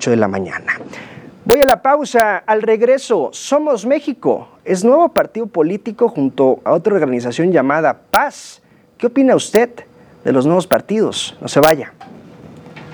8 de la mañana. Voy a la pausa. Al regreso, Somos México es nuevo partido político junto a otra organización llamada Paz. ¿Qué opina usted de los nuevos partidos? No se vaya.